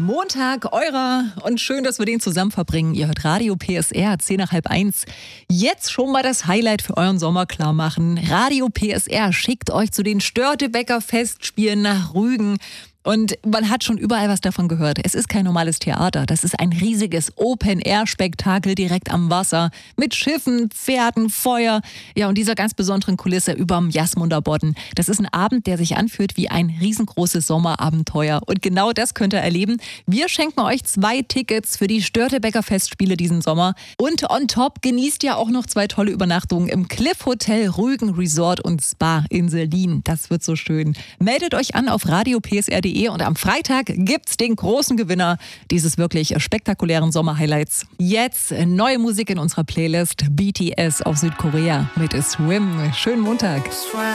Montag, eurer. Und schön, dass wir den zusammen verbringen. Ihr hört Radio PSR, 10 nach halb 1. Jetzt schon mal das Highlight für euren Sommer klar machen. Radio PSR schickt euch zu den Störtebeker Festspielen nach Rügen. Und man hat schon überall was davon gehört. Es ist kein normales Theater. Das ist ein riesiges Open-Air-Spektakel direkt am Wasser. Mit Schiffen, Pferden, Feuer. Ja, und dieser ganz besonderen Kulisse überm Jasmunder Bodden. Das ist ein Abend, der sich anfühlt wie ein riesengroßes Sommerabenteuer. Und genau das könnt ihr erleben. Wir schenken euch 2 Tickets für die Störtebeker Festspiele diesen Sommer. Und on top genießt ihr auch noch 2 tolle Übernachtungen im Cliff Hotel Rügen Resort und Spa in Selin. Das wird so schön. Meldet euch an auf radiopsr.de. Und am Freitag gibt's den großen Gewinner dieses wirklich spektakulären Sommerhighlights. Jetzt neue Musik in unserer Playlist. BTS aus Südkorea mit Swim. Schönen Montag.